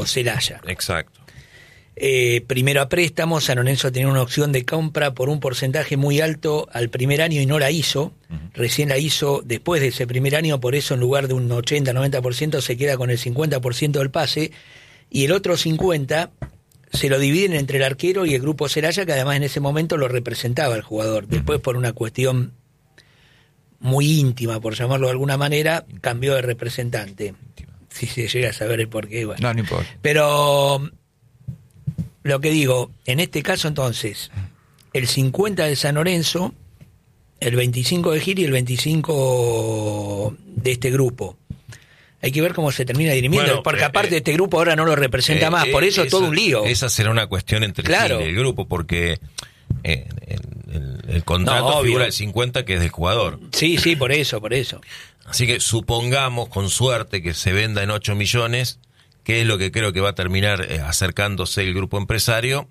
Celaya. Exacto. Primero a préstamo, San Lorenzo tenía una opción de compra por un porcentaje muy alto al primer año y no la hizo. Recién la hizo después de ese primer año, por eso en lugar de un 80-90% se queda con el 50% del pase, y el otro 50% se lo dividen entre el arquero y el grupo Celaya, que además en ese momento lo representaba el jugador. Después, por una cuestión muy íntima, por llamarlo de alguna manera, cambió de representante. Si se llega a saber el porqué, bueno. No importa. Pero lo que digo, en este caso entonces, el 50 de San Lorenzo, el 25 de Gil y el 25 de este grupo. Hay que ver cómo se termina dirimiendo, bueno, porque aparte este grupo ahora no lo representa más, por eso es todo un lío. Esa será una cuestión entre Gil y el grupo, porque el contrato figura el 50 que es del jugador. Sí, por eso. Así que supongamos, con suerte, que se venda en 8 millones, que es lo que creo que va a terminar acercándose el grupo empresario.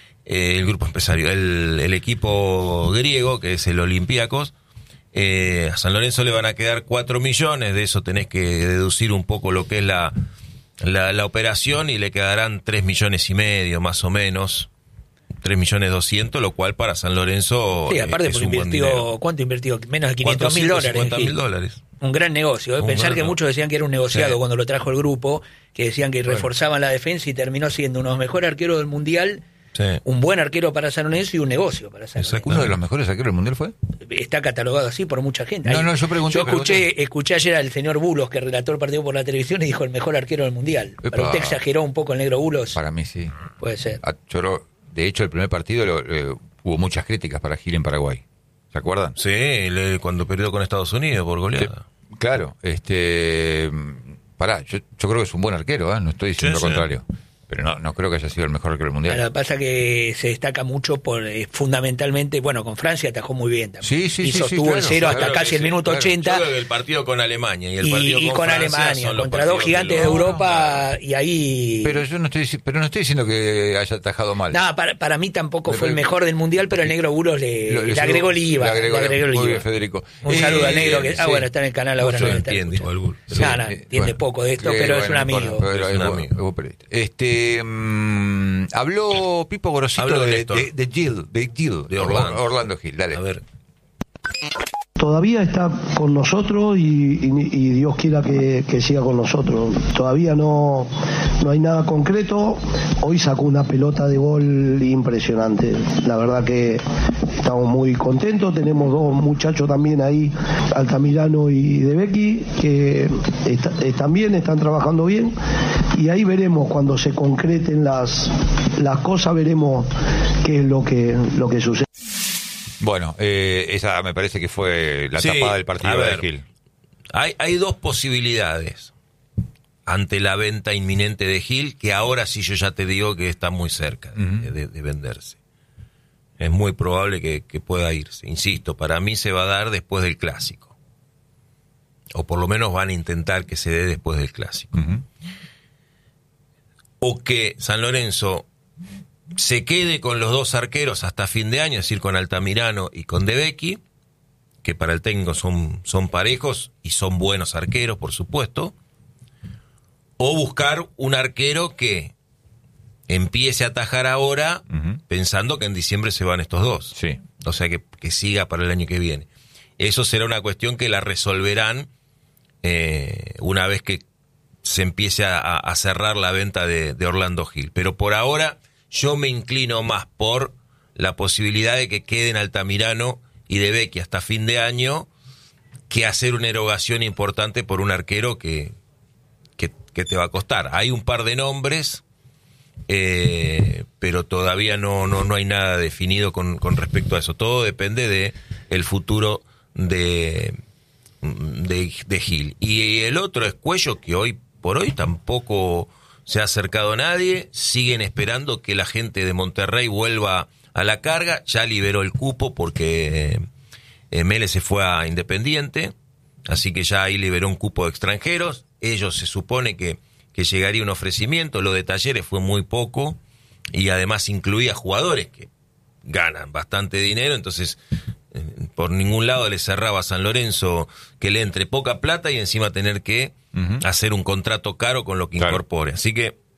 El equipo griego, que es el Olympiacos. A San Lorenzo le van a quedar 4 millones, de eso tenés que deducir un poco lo que es la operación, y le quedarán 3 millones y medio, más o menos, 3.200.000, lo cual para San Lorenzo aparte es un buen dinero. ¿Cuánto invirtió? Menos de $500.000. $50.000. Un gran negocio. Pensar que muchos decían que era un negociado cuando lo trajo el grupo, que decían que reforzaban la defensa, y terminó siendo uno de los mejores arqueros del Mundial. Sí. Un buen arquero para San Lorenzo y un negocio para San Lorenzo. ¿Uno de los mejores arqueros del Mundial fue? Está catalogado así por mucha gente. Yo pregunté. Yo escuché ayer al señor Bulos, que relató el partido por la televisión, y dijo el mejor arquero del Mundial. ¿Para usted exageró un poco el negro Bulos? Para mí sí. Puede ser. De hecho, el primer partido hubo muchas críticas para Gil en Paraguay. ¿Se acuerdan? Sí, cuando perdió con Estados Unidos por goleada. Claro. Yo creo que es un buen arquero, no estoy diciendo lo contrario. Pero no creo que haya sido el mejor arquero del Mundial. Lo que pasa es que se destaca mucho por fundamentalmente, con Francia atajó muy bien también. Sí, sostuvo el cero hasta casi el minuto 80. Yo creo que el partido con Alemania y el partido con Alemania, contra dos gigantes de Europa, y ahí... Pero yo no estoy diciendo que haya atajado mal. No, para mí tampoco fue el mejor del Mundial, pero el negro Bulos le agregó el IVA. Muy bien, Federico. Un saludo al negro, que está en el canal ahora. No entiende. Entiende poco de esto, pero es un amigo. Habló Pipo Gorosito de Orlando Gil. Dale. A ver. Todavía está con nosotros y Dios quiera que siga con nosotros. Todavía no hay nada concreto. Hoy sacó una pelota de gol impresionante. La verdad que estamos muy contentos. Tenemos dos muchachos también ahí, Altamirano y De Becky, que también están trabajando bien. Y ahí veremos, cuando se concreten las cosas, veremos qué es lo que sucede. Bueno, esa me parece que fue la tapada del partido de Gil. Hay dos posibilidades ante la venta inminente de Gil, que ahora sí yo ya te digo que está muy cerca de venderse. Es muy probable que pueda irse. Insisto, para mí se va a dar después del Clásico. O por lo menos van a intentar que se dé después del Clásico. O que San Lorenzo se quede con los dos arqueros hasta fin de año, es decir, con Altamirano y con De Becky, que para el técnico son parejos y son buenos arqueros, por supuesto. O buscar un arquero que empiece a atajar ahora, pensando que en diciembre se van estos dos. Sí. O sea, que siga para el año que viene. Eso será una cuestión que la resolverán una vez que se empiece a cerrar la venta de Orlando Gil. Pero por ahora yo me inclino más por la posibilidad de que queden Altamirano y De Becky hasta fin de año, que hacer una erogación importante por un arquero que te va a costar. Hay un par de nombres, pero todavía no hay nada definido con respecto a eso. Todo depende de el futuro de Gil. Y el otro es Cuello, que hoy por hoy tampoco se ha acercado nadie. Siguen esperando que la gente de Monterrey vuelva a la carga. Ya liberó el cupo porque Mele se fue a Independiente, así que ya ahí liberó un cupo de extranjeros. Ellos se supone que llegaría un ofrecimiento. Lo de Talleres fue muy poco y además incluía jugadores que ganan bastante dinero, entonces por ningún lado le cerraba a San Lorenzo que le entre poca plata y encima tener que hacer un contrato caro con lo que incorpore. Así que